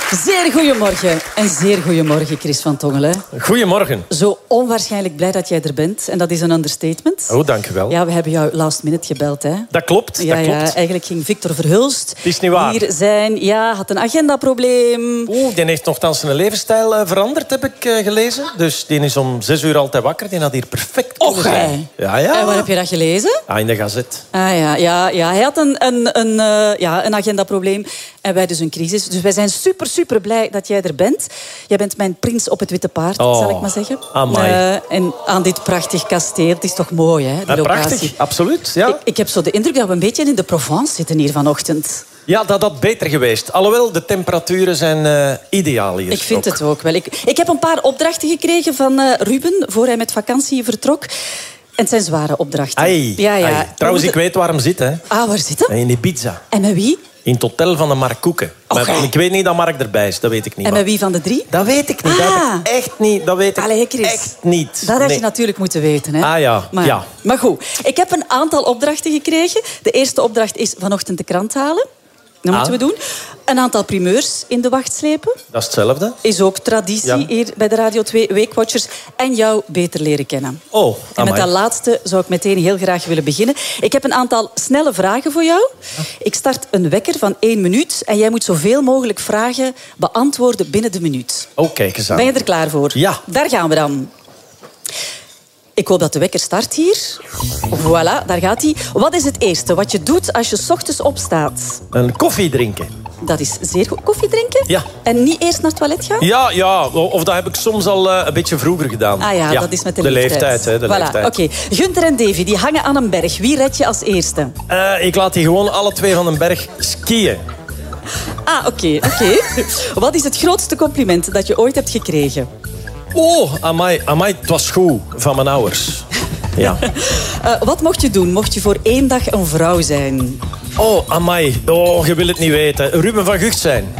Zeer goedemorgen. En zeer goedemorgen, Chris van Tongelen. Goedemorgen. Zo onwaarschijnlijk blij dat jij er bent. En dat is een understatement. Oh, dank u wel. Ja, we hebben jou last minute gebeld, hè? Dat klopt, Ja, dat klopt. ja, eigenlijk ging Victor Verhulst Het is niet waar. hier zijn. Ja, had een agendaprobleem. Oeh, die heeft nogthans zijn levensstijl veranderd, heb ik gelezen. Dus die is om 6 uur altijd wakker. Die had hier perfect kunnen Och, zijn. hè. Ja. En waar heb je dat gelezen? Ah, in de Gazet. Ah ja. Hij had een agendaprobleem. En wij dus een crisis. Dus wij zijn super blij dat jij er bent. Jij bent mijn prins op het witte paard, zal ik maar zeggen. Amai. En aan dit prachtig kasteel. Het is toch mooi, hè, die locatie. Prachtig, absoluut. Ja. Ik heb zo de indruk dat we een beetje in de Provence zitten hier vanochtend. Ja, dat had beter geweest. Alhoewel, de temperaturen zijn ideaal hier. Ik vind het ook wel. Ik heb een paar opdrachten gekregen van Ruben, voor hij met vakantie vertrok. En het zijn zware opdrachten. Ai. Trouwens, ik weet waar hem zit, hè. Ah, waar zit hem? In Ibiza. En met wie? In het hotel van de Mark Koeken. Maar ik weet niet dat Mark erbij is, dat weet ik niet. En met wie van de 3? Dat weet ik niet. Dat heb ik echt niet. Dat weet ik echt niet. Dat had je natuurlijk moeten weten, hè? Ah ja, ja. Maar goed, ik heb een aantal opdrachten gekregen. De eerste opdracht is vanochtend de krant halen. Dat moeten we doen. Een aantal primeurs in de wacht slepen. Dat is hetzelfde. Is ook traditie hier bij de Radio 2 Weekwatchers. En jou beter leren kennen. Oh, en met dat laatste zou ik meteen heel graag willen beginnen. Ik heb een aantal snelle vragen voor jou. Ik start een wekker van 1 minuut. En jij moet zoveel mogelijk vragen beantwoorden binnen de minuut. Oh, kijk eens aan. Ben je er klaar voor? Ja. Daar gaan we dan. Ik hoop dat de wekker start hier. Voilà, daar gaat hij. Wat is het eerste wat je doet als je 's ochtends opstaat? Een koffie drinken. Dat is zeer goed. Koffie drinken? Ja. En niet eerst naar het toilet gaan? Ja. Of dat heb ik soms al een beetje vroeger gedaan. Ah ja, dat is met de leeftijd. Hè, de leeftijd. Oké. Gunther en Davy, die hangen aan een berg. Wie red je als eerste? Ik laat die gewoon alle twee van een berg skiën. Ah, oké. Wat is het grootste compliment dat je ooit hebt gekregen? Oh, amai, het was goed van mijn ouders. Ja. Wat mocht je doen? Mocht je voor 1 dag een vrouw zijn? Oh, amai. Oh, je wil het niet weten. Ruben van Gucht zijn.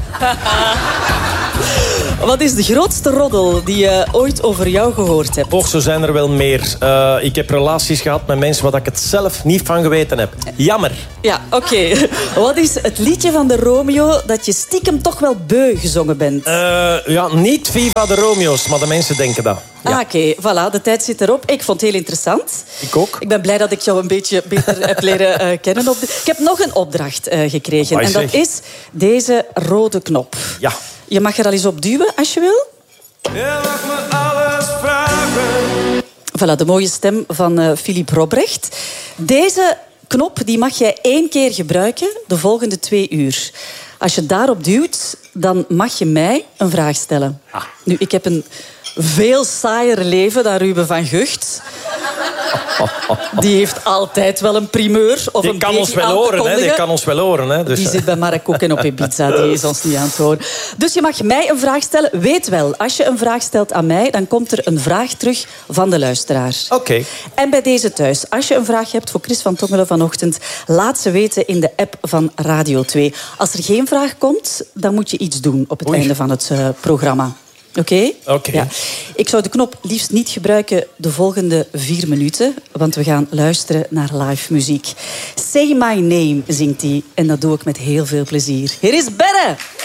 Wat is de grootste roddel die je ooit over jou gehoord hebt? Och, zo zijn er wel meer. Ik heb relaties gehad met mensen waar ik het zelf niet van geweten heb. Jammer. Ja, oké. Wat is het liedje van de Romeo dat je stiekem toch wel beu gezongen bent? Niet Viva de Romeo's, maar de mensen denken dat. Ja. Ah, oké. Voilà, de tijd zit erop. Ik vond het heel interessant. Ik ook. Ik ben blij dat ik jou een beetje beter heb leren kennen. Ik heb nog een opdracht gekregen. En dat is deze rode knop. Ja. Je mag er al eens op duwen, als je wil. Je mag me alles vragen. Voilà, de mooie stem van Philippe Robrecht. Deze knop die mag jij 1 keer gebruiken de volgende 2 uur. Als je daarop duwt, dan mag je mij een vraag stellen. Nu, ik heb een veel saaier leven dan Ruben van Gucht. Die heeft altijd wel een primeur. Of Die een kan ons wel horen, hè? Dus. Die zit bij Mark Koeken op Ibiza. Die is ons niet aan het horen. Dus je mag mij een vraag stellen. Weet wel, als je een vraag stelt aan mij, dan komt er een vraag terug van de luisteraar. Oké. En bij deze thuis, als je een vraag hebt voor Chris van Tongelen vanochtend, laat ze weten in de app van Radio 2. Als er geen vraag komt, dan moet je iets doen op het einde van het programma. Oké? Oké. Ja. Ik zou de knop liefst niet gebruiken de volgende 4 minuten, want we gaan luisteren naar live muziek. Say My Name zingt hij en dat doe ik met heel veel plezier. Hier is Berre!